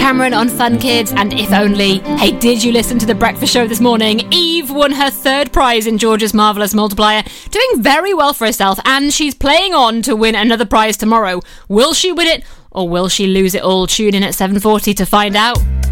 Cameron on Fun Kids and If Only. Hey, did you listen to The Breakfast Show this morning? Eve won her third prize in George's Marvellous Multiplier, doing very well for herself, and she's playing on to win another prize tomorrow. Will she win it, or will she lose it all? Tune in at 7:40 to find out.